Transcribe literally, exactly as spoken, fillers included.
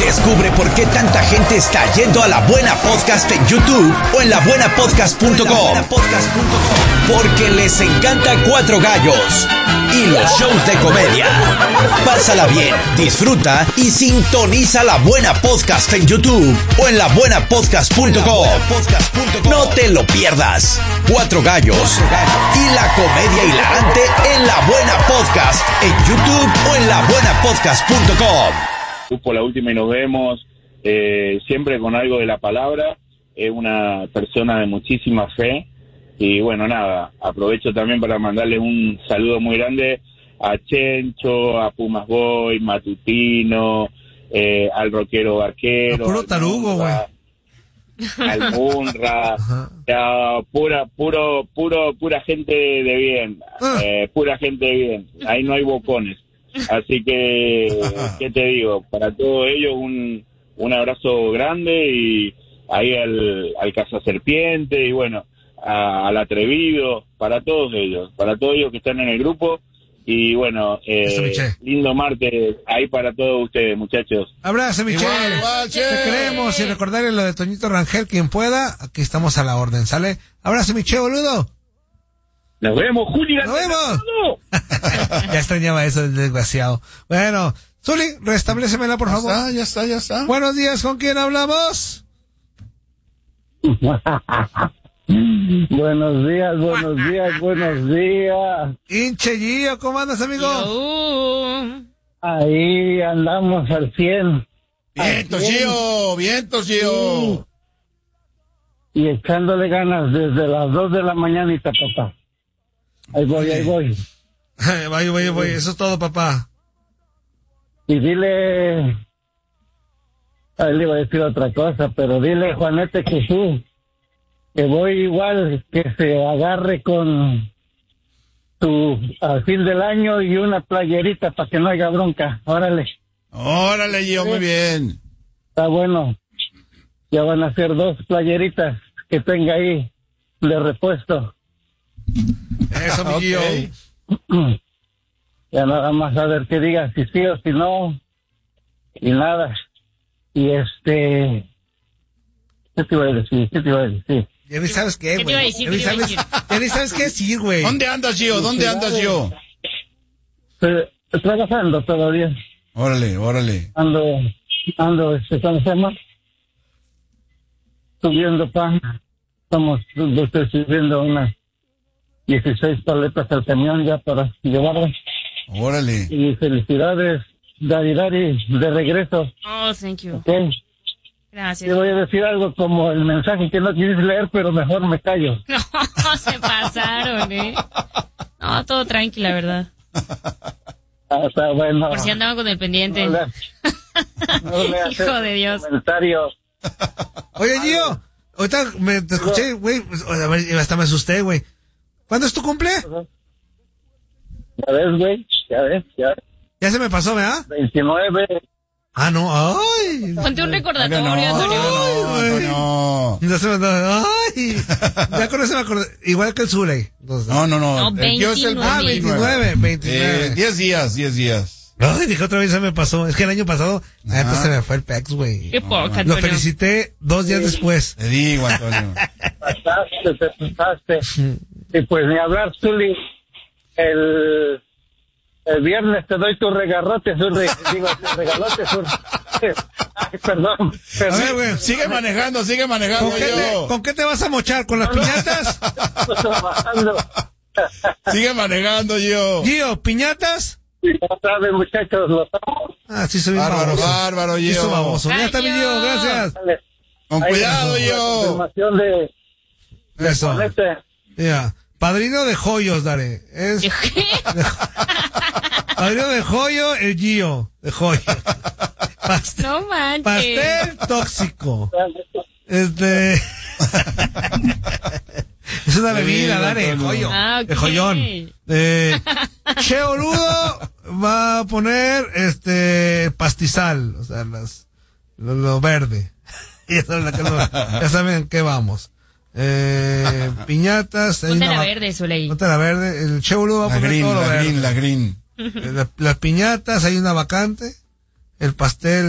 Descubre por qué tanta gente está yendo a La Buena Podcast en YouTube o en la buena podcast punto com. Porque les encanta Cuatro Gallos y los shows de comedia. Pásala bien, disfruta y sintoniza La Buena Podcast en YouTube o en la buena podcast punto com. No te lo pierdas. Cuatro Gallos y la comedia hilarante en La Buena Podcast en YouTube o en la buena podcast punto com. Por la última y nos vemos, eh, siempre con algo de la palabra. Es una persona de muchísima fe. Y bueno, nada, aprovecho también para mandarle un saludo muy grande a Chencho, a Pumas Boy, Matutino, eh, al Rockero Vaquero. No, puro tarugo, güey. Al Munra, ya, pura, puro, puro, pura gente de bien, eh, pura gente de bien. Ahí no hay bocones. Así que, ¿qué te digo? Para todos ellos un, un abrazo grande y ahí al, al Cazaserpiente y bueno, a, al Atrevido, para todos ellos, para todos ellos que están en el grupo y bueno, eh, lindo martes ahí para todos ustedes, muchachos. Abrazo, Michelle. Igual, igual, che. Te queremos y recordarle lo de Toñito Rangel, quien pueda, aquí estamos a la orden, ¿sale? Abrazo, Michelle, boludo. Nos vemos, Juli. Nos vemos. Ya extrañaba eso del desgraciado. Bueno, Zuli, restablécemela, por favor. Ya está, ya está, ya está. Buenos días, ¿con quién hablamos? Buenos días, buenos días, buenos días. Hinche Gio, ¿cómo andas, amigo? Yo. Ahí andamos al cien. Vientos, Gio, vientos, Gio. Y echándole ganas desde las dos de la mañanita, papá. Ahí voy, ahí voy. Voy, voy, voy, eso es todo, papá. Y dile... Ahí le iba a decir otra cosa, pero dile, Juanete, que sí, que voy igual, que se agarre con tu al fin del año y una playerita para que no haya bronca. Órale. Órale, Gio, muy bien. Está bueno. Ya van a ser dos playeritas que tenga ahí de repuesto. Eso, mi Gio. Okay. Ya nada más a ver qué diga, si sí o si no. Y nada. Y este... ¿Qué te iba a decir? ¿Qué te iba a decir? Ya ni sabes qué, güey. Ya ni sabes, ya ni sabes qué decir, güey. ¿Dónde andas, Gio? ¿Dónde andas, Gio? Estoy trabajando todavía. Órale, órale. Ando, ando, este, ¿cómo se llama? Subiendo pan. Estamos, estoy subiendo unas dieciséis paletas al camión ya para llevarlas. Órale. Y felicidades, Dari Dari, de regreso. Oh, thank you. Okay. Gracias. Te voy a decir algo como el mensaje que no quieres leer, pero mejor me callo. No, se pasaron, ¿eh? No, todo tranqui, la verdad. Ah, está bueno. Por si andaban con el pendiente. No le, no le Hijo de Dios. Comentario. Oye, Gio, ahorita me te escuché, güey, hasta me asusté, güey. ¿Cuándo es tu cumple? Ya ves, güey, ya ves, ya ves. Ya se me pasó, ¿verdad? veintinueve. Ah, no, ay. Ponte un recordatorio, no, Antonio. Ay, no, no. Ya se me ay. Ya con eso me acordé. Igual que el Zuley. No, no, no. No, el Gio es el ah, veintinueve, veintinueve. Eh, diez días, diez días. Ay, dije otra vez se me pasó. Es que el año pasado, ah, antes se me fue el pex, güey. Qué poca, Lo Antonio. felicité dos días sí. después. Te digo, Antonio. Pasaste, te pasaste. Y pues ni hablar, Zuli. El... El viernes te doy tu regalote, sur, digo, tu regalote, sur. Ay, perdón, perdón. A ver, güey, sigue manejando, sigue manejando. ¿Con qué, te, ¿Con qué te vas a mochar? ¿Con las piñatas? Sigue manejando, Gio. Gio, ¿piñatas? No sabe, muchachos, lo estamos. Ah, sí, soy bárbaro, baboso. bárbaro, Gio. Sí, soy baboso. Ya está mi Gio, gracias. Vale. Con Ahí cuidado, la Gio. confirmación de, de Eso. Juanete. Yeah. Padrino de joyos, Dare. Es... ¿Qué? Padrino de joyo, el Gio. De joyo. Pastel, No manches. pastel tóxico. Este... Es una bebida, Sí, Dare, no, no. joyo. Ah, De ok. joyón. Eh, Che Boludo va a poner este pastizal, o sea, las, lo, lo verde. Ya saben, a qué lo- ya saben qué vamos. Eh, piñatas. hay Ponte una la va- verde, Soleil. Ponte la verde. El Che Boludo va a La poner green, todo lo la verde. green, la green. Eh, la- las piñatas, hay una vacante. El pastel